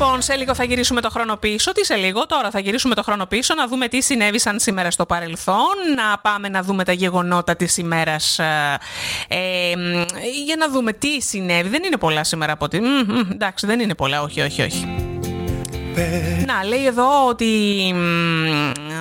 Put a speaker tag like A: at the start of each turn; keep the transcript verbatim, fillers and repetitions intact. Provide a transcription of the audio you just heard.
A: Λοιπόν, σε λίγο θα γυρίσουμε το χρόνο πίσω. Τι σε λίγο, τώρα θα γυρίσουμε το χρόνο πίσω να δούμε τι συνέβησαν σήμερα στο παρελθόν. Να πάμε να δούμε τα γεγονότα της ημέρας. Ε, ε, για να δούμε τι συνέβη. Δεν είναι πολλά σήμερα από ό,τι. Εντάξει, δεν είναι πολλά, όχι, όχι, όχι. Να, λέει εδώ ότι